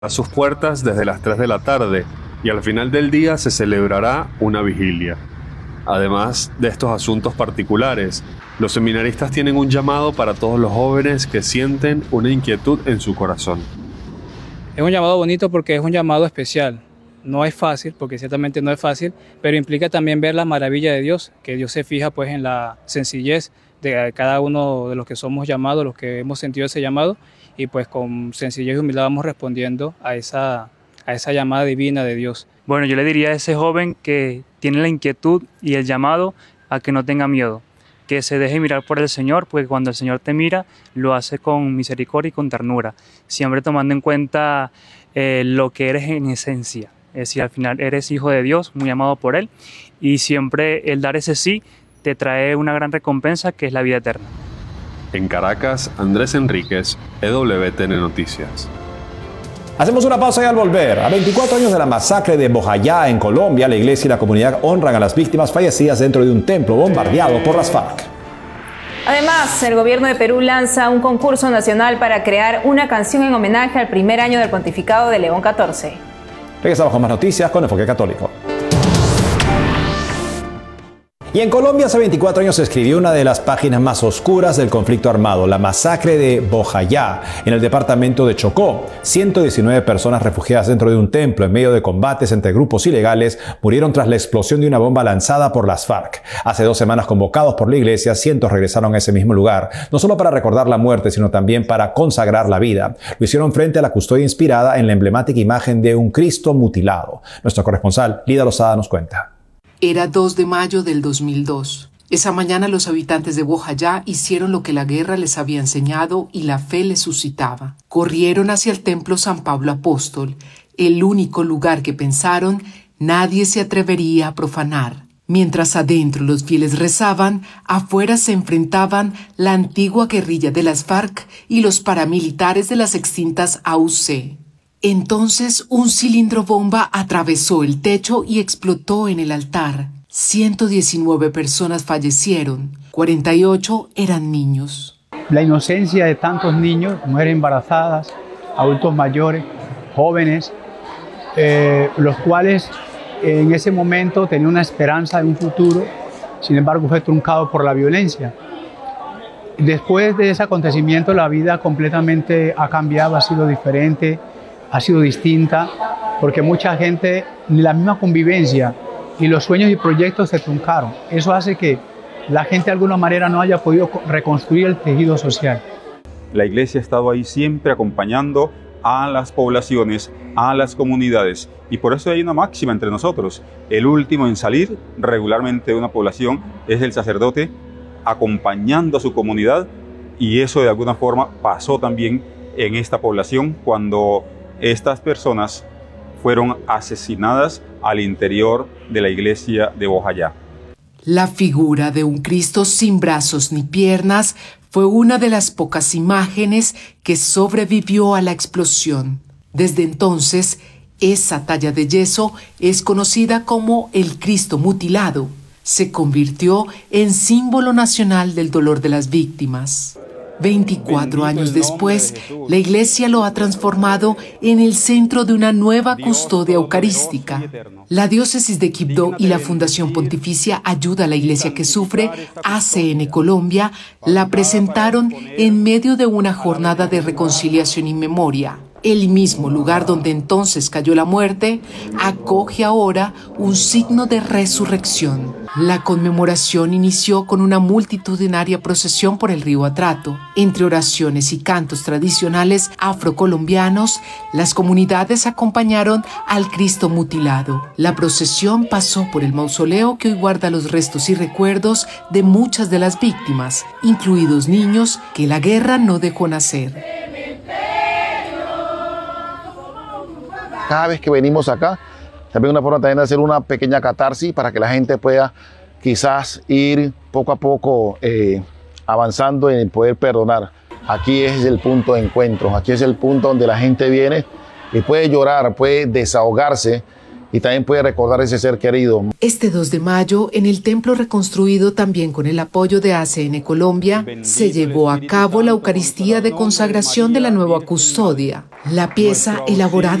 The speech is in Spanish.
sus puertas desde las 3 de la tarde y al final del día se celebrará una vigilia. Además de estos asuntos particulares, los seminaristas tienen un llamado para todos los jóvenes que sienten una inquietud en su corazón. Es un llamado bonito porque es un llamado especial. No es fácil, porque ciertamente no es fácil, pero implica también ver la maravilla de Dios, que Dios se fija pues en la sencillez de cada uno de los que somos llamados, los que hemos sentido ese llamado, y pues con sencillez y humildad vamos respondiendo a esa llamada divina de Dios. Bueno, yo le diría a ese joven que tiene la inquietud y el llamado a que no tenga miedo, que se deje mirar por el Señor, porque cuando el Señor te mira, lo hace con misericordia y con ternura, siempre tomando en cuenta lo que eres en esencia. Es decir, al final eres hijo de Dios, muy amado por Él, y siempre el dar ese sí te trae una gran recompensa, que es la vida eterna. En Caracas, Andrés Enríquez, EWTN Noticias. Hacemos una pausa y al volver, a 24 años de la masacre de Bojayá en Colombia, la iglesia y la comunidad honran a las víctimas fallecidas dentro de un templo bombardeado por las FARC. Además, el gobierno de Perú lanza un concurso nacional para crear una canción en homenaje al primer año del pontificado de León XIV. Regresamos con más noticias con Enfoque Católico. Y en Colombia hace 24 años se escribió una de las páginas más oscuras del conflicto armado, la masacre de Bojayá, en el departamento de Chocó. 119 personas refugiadas dentro de un templo en medio de combates entre grupos ilegales murieron tras la explosión de una bomba lanzada por las FARC. Hace 2 semanas, convocados por la iglesia, cientos regresaron a ese mismo lugar, no solo para recordar la muerte, sino también para consagrar la vida. Lo hicieron frente a la custodia inspirada en la emblemática imagen de un Cristo mutilado. Nuestro corresponsal, Lida Lozada, nos cuenta. Era 2 de mayo del 2002. Esa mañana los habitantes de Bojayá hicieron lo que la guerra les había enseñado y la fe les suscitaba. Corrieron hacia el templo San Pablo Apóstol, el único lugar que pensaron nadie se atrevería a profanar. Mientras adentro los fieles rezaban, afuera se enfrentaban la antigua guerrilla de las FARC y los paramilitares de las extintas AUC. Entonces un cilindro bomba atravesó el techo y explotó en el altar. 119 personas fallecieron, 48 eran niños. La inocencia de tantos niños, mujeres embarazadas, adultos mayores, jóvenes, los cuales en ese momento tenían una esperanza de un futuro, sin embargo fue truncado por la violencia. Después de ese acontecimiento la vida completamente ha cambiado, ha sido diferente, ha sido distinta, porque mucha gente, ni la misma convivencia y los sueños y proyectos se truncaron. Eso hace que la gente de alguna manera no haya podido reconstruir el tejido social. La iglesia ha estado ahí siempre acompañando a las poblaciones, a las comunidades, y por eso hay una máxima entre nosotros. El último en salir regularmente de una población es el sacerdote acompañando a su comunidad, y eso de alguna forma pasó también en esta población cuando estas personas fueron asesinadas al interior de la iglesia de Bojayá. La figura de un Cristo sin brazos ni piernas fue una de las pocas imágenes que sobrevivió a la explosión. Desde entonces, esa talla de yeso es conocida como el Cristo mutilado. Se convirtió en símbolo nacional del dolor de las víctimas. 24 años después, la iglesia lo ha transformado en el centro de una nueva custodia eucarística. La diócesis de Quibdó y la Fundación Pontificia Ayuda a la Iglesia que Sufre, ACN Colombia, la presentaron en medio de una jornada de reconciliación y memoria. El mismo lugar donde entonces cayó la muerte acoge ahora un signo de resurrección. La conmemoración inició con una multitudinaria procesión por el río Atrato. Entre oraciones y cantos tradicionales afrocolombianos, las comunidades acompañaron al Cristo mutilado. La procesión pasó por el mausoleo que hoy guarda los restos y recuerdos de muchas de las víctimas, incluidos niños que la guerra no dejó nacer. Cada vez que venimos acá, también una forma también de hacer una pequeña catarsis para que la gente pueda quizás ir poco a poco avanzando en poder perdonar. Aquí es el punto de encuentro, aquí es el punto donde la gente viene y puede llorar, puede desahogarse y también puede recordar ese ser querido. Este 2 de mayo, en el templo reconstruido también con el apoyo de ACN Colombia, se llevó a cabo la Eucaristía de consagración de la nueva custodia. La pieza elaborada